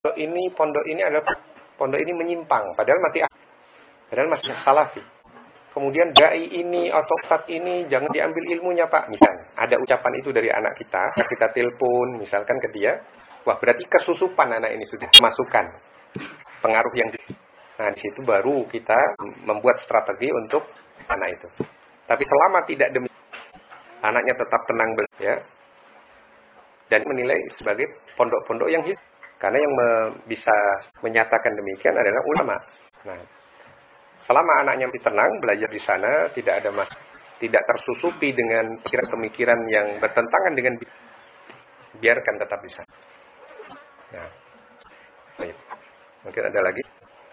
pondok ini adalah pondok ini menyimpang, padahal masih salafi. Kemudian dai ini atau ustadz ini jangan diambil ilmunya Pak, misalnya. Ada ucapan itu dari anak kita telepon misalkan ke dia, wah berarti kesusupan anak ini sudah masukkan pengaruh yang nah di situ baru kita membuat strategi untuk anak itu. Tapi selama tidak demikian, anaknya tetap tenang ya. Dan menilai sebagai pondok-pondok yang karena yang bisa menyatakan demikian adalah ulama. Nah, selama anaknya tenang belajar di sana, tidak ada tidak tersusupi dengan pemikiran yang bertentangan dengan biarkan tetap di sana. Nah, baik. Mungkin ada lagi.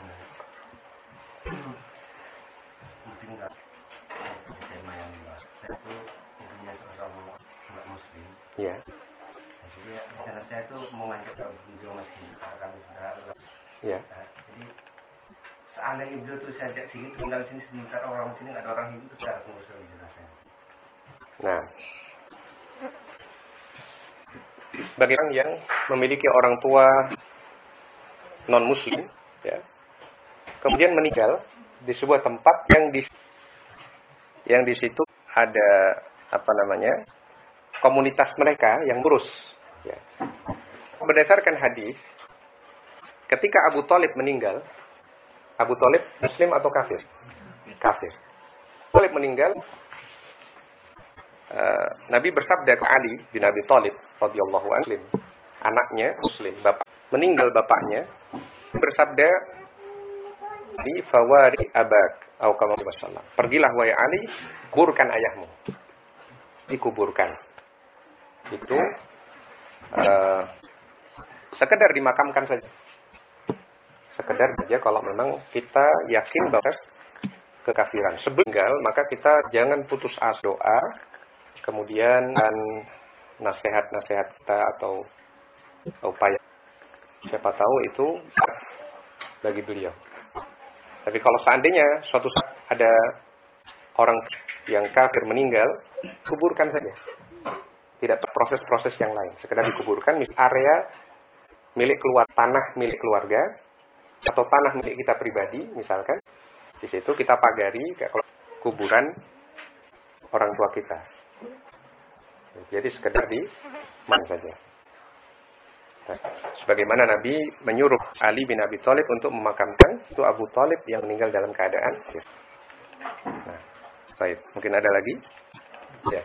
Mungkin enggak tema yang dibahas. Saya itu punya seorang muslim. Iya. Jadi rencana saya itu mau ngajak ke beliau masih kami sudah. Iya. Jadi seandainya beliau tuh saya ajak sini tinggal sini sebentar, orang sini nggak ada orang Hindu itu cara pengusul dijelaskan. Nah, bagi orang yang memiliki orang tua non muslim, ya, kemudian meninggal di sebuah tempat yang di situ ada komunitas mereka yang ngurus. Ya. Berdasarkan hadis, ketika Abu Thalib meninggal, Abu Thalib Muslim atau kafir? Kafir. Abu Thalib meninggal, Nabi bersabda ke Ali bin Abi Thalib radhiyallahu anhu, anaknya Muslim, meninggal bapaknya, bersabda, "Di fawari abak," atau kama wasallam. Pergilah wahai Ali, kuburkan ayahmu. Dikuburkan. Itu sekedar dimakamkan saja. Sekedar saja kalau memang kita yakin bahwa kekafiran. Sebelum meninggal, maka kita jangan putus asa doa, kemudian nasihat-nasihat kita atau upaya. Siapa tahu itu bagi beliau. Tapi kalau seandainya suatu saat ada orang yang kafir meninggal, kuburkan saja. Tidak proses-proses yang lain. Sekedar dikuburkan, misalnya area milik tanah milik keluarga atau tanah milik kita pribadi, misalkan. Di situ kita pagari kalau kuburan orang tua kita. Jadi sekedar di saja. Nah, sebagaimana Nabi menyuruh Ali bin Abi Thalib untuk memakamkan itu Abu Thalib yang meninggal dalam keadaan kafir. Nah, baik. Mungkin ada lagi? Ya.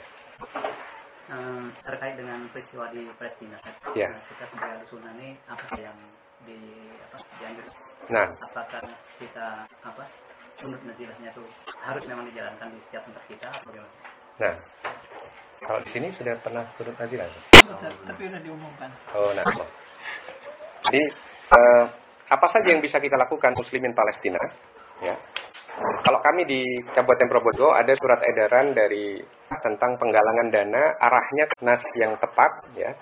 Terkait dengan peristiwa di Palestina, ya. Kita sebagai Sunnah ini apa yang dianjurkan? Nah, apakah kita menurut nazilahnya itu harus memang dijalankan di setiap tempat kita atau bagaimana? Nah, kalau di sini sudah pernah turut nazilah? Tapi sudah diumumkan. Oh, nah. Jadi apa saja yang bisa kita lakukan muslimin Palestina? Ya. Kalau kami di Kabupaten Probolinggo ada surat edaran dari tentang penggalangan dana, arahnya ke nas yang tepat, ya.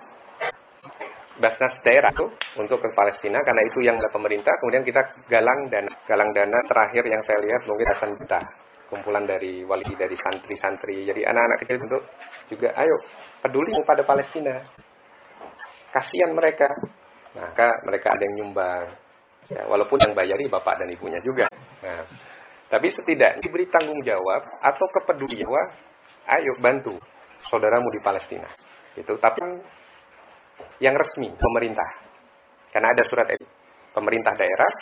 Basnas daerah itu untuk ke Palestina, karena itu yang adalah pemerintah. Kemudian kita galang dana terakhir yang saya lihat mungkin belasan juta, kumpulan dari wali, dari santri-santri. Jadi anak-anak kecil untuk juga, ayo peduli pada Palestina, kasihan mereka. Maka mereka ada yang nyumbang, ya, walaupun yang bayari bapak dan ibunya juga. Nah, tapi setidaknya diberi tanggung jawab atau kepedulian, ayo bantu saudaramu di Palestina. Itu tapi yang resmi pemerintah. Karena ada surat pemerintah daerah,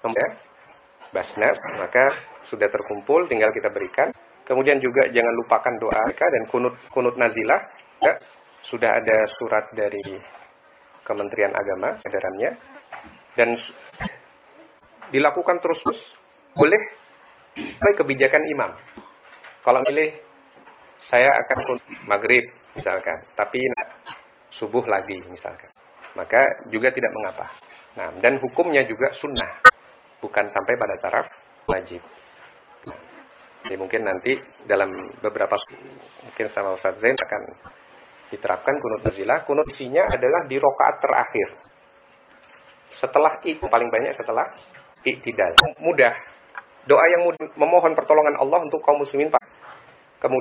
Basnas, maka sudah terkumpul, tinggal kita berikan. Kemudian juga jangan lupakan doa mereka dan kunut nazilah. Ya, sudah ada surat dari Kementerian Agama, edarannya, dan dilakukan terus. Boleh kebijakan imam. Kalau milih, saya akan maghrib misalkan, tapi subuh lagi misalkan, maka juga tidak mengapa. Nah, dan hukumnya juga sunnah, bukan sampai pada taraf wajib. Nah, jadi mungkin nanti dalam beberapa mungkin sama Ustaz Zain akan diterapkan kunut nazilah. Kunut isinya adalah di rakaat terakhir. Setelah itu paling banyak setelah i'tidal. Mudah. Doa yang mudah, memohon pertolongan Allah untuk kaum muslimin